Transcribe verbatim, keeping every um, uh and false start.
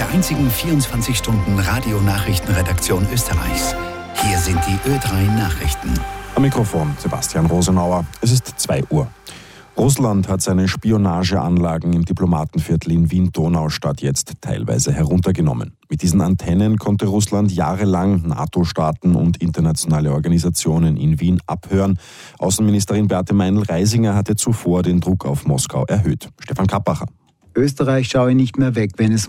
der einzigen vierundzwanzig Stunden Radionachrichtenredaktion Österreichs. Hier sind die Ö drei Nachrichten. Am Mikrofon Sebastian Rosenauer. Es ist zwei Uhr. Russland hat seine Spionageanlagen im Diplomatenviertel in Wien-Donaustadt jetzt teilweise heruntergenommen. Mit diesen Antennen konnte Russland jahrelang NATO-Staaten und internationale Organisationen in Wien abhören. Außenministerin Beate Meinl-Reisinger hatte zuvor den Druck auf Moskau erhöht. Stefan Kappacher. Österreich schaue nicht mehr weg, wenn es